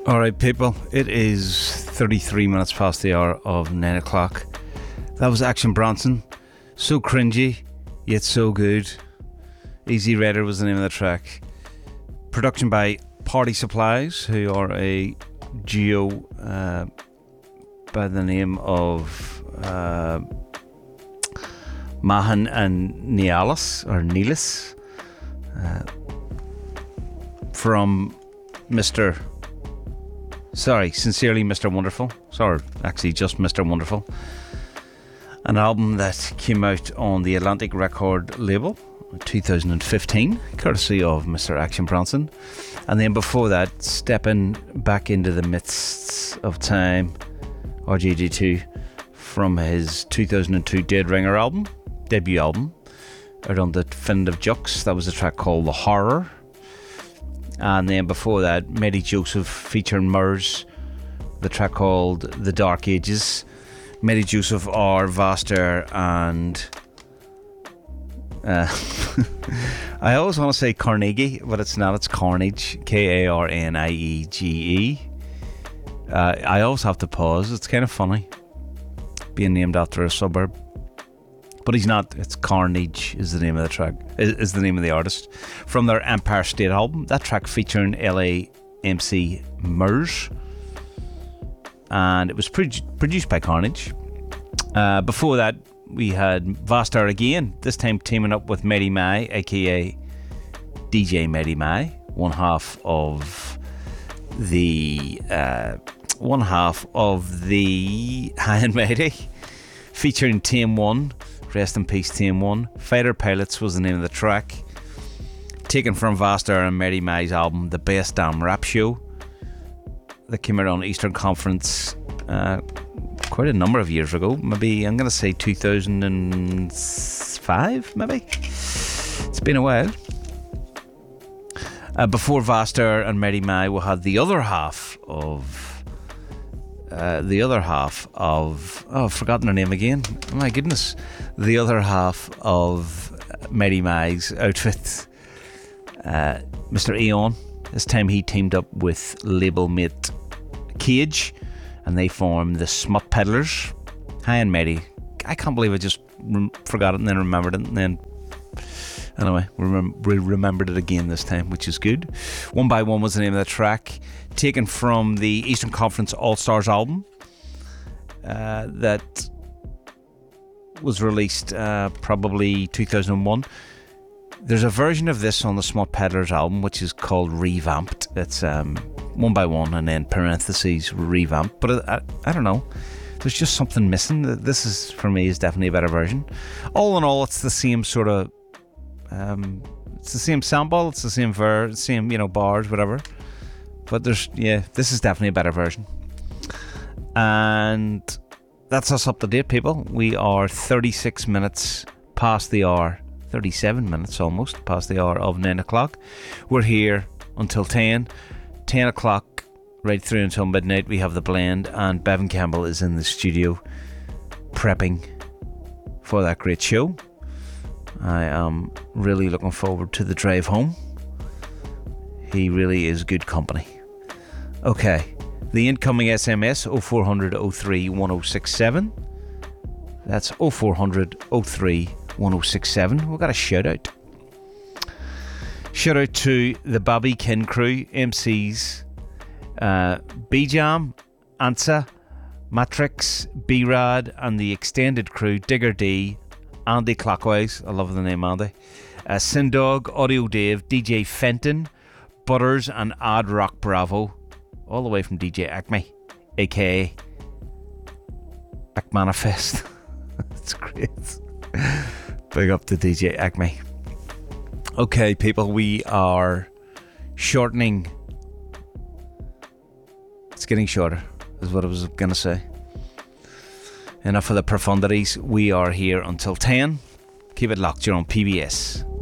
Alright, people, it is 33 minutes past the hour of 9 o'clock. That was Action Bronson. So cringy, yet so good. Easy Rider was the name of the track. Production by Party Supplies, who are a duo by the name of Mahan and Nealis, from Sincerely Mr. Wonderful. Actually just Mr. Wonderful. An album that came out on the Atlantic Record label in 2015, courtesy of Mr. Action Bronson. And then before that, stepping back into the midst of time, RJG2, from his 2002 Dead Ringer album, debut album, out on Definitive Jux. That was a track called The Horror. And then before that, Mehdi Joseph featuring Murs, the track called The Dark Ages. Mehdi Joseph are Vaster and I always want to say Carnegie, but it's not, it's Carnage, Karniege. I always have to pause, it's kind of funny being named after a suburb. But he's not. It's Carnage is the name of the track. Is the name of the artist from their Empire State album. That track featuring LA MC Murs, and it was produced by Carnage. Before that, we had Vaster again. This time teaming up with Mehdi Mai, aka DJ Mehdi Mai, one half of the High and Mighty, featuring Team One. Rest in peace, Team One. Fighter Pilots was the name of the track, taken from Vaster and Mehdi Mai's album The Best Damn Rap Show, that came out on Eastern Conference quite a number of years ago. Maybe, I'm going to say 2005, maybe. It's been a while. Before Vaster and Mehdi Mai, we had the other half of I've forgotten her name again. Oh my goodness. The other half of Mehdi Mai's outfit, Mr. Aeon. This time he teamed up with label mate Cage, and they formed the Smut Peddlers. Hi and Mehdi. I can't believe I just forgot it and then remembered it, and then anyway, we remembered it again this time, which is good. One by One was the name of the track, taken from the Eastern Conference All-Stars album that was released probably 2001. There's a version of this on the Smut Peddlers album, which is called Revamped. It's One by One and then parentheses Revamped. But I don't know. There's just something missing. This is, for me, is definitely a better version. All in all, it's the same sort of... it's the same sample, it's the same same, bars, whatever. But this is definitely a better version. And that's us up to date, people. We are 36 minutes past the hour, 37 minutes almost past the hour of 9 o'clock. We're here until 10 o'clock, right through until midnight. We have the blend, and Bevan Campbell is in the studio prepping for that great show. I am really looking forward to the drive home. He really is good company. Okay, the incoming SMS 0400 03 1067. That's 0400 03 1067. We've got a shout out. Shout out to the Bobby Kin crew, MCs, B-Jam, Ansa, Matrix, B-Rad, and the extended crew, Digger D, Andy Clockwise, I love the name Andy, Sindog, Audio Dave, DJ Fenton, Butters, and Ad Rock Bravo, all the way from DJ Acme, aka Acmanifest. That's great. Big up to DJ Acme. Okay, people, we are shortening. It's getting shorter, is what I was going to say. Enough of the profundities. We are here until 10. Keep it locked. You're on PBS.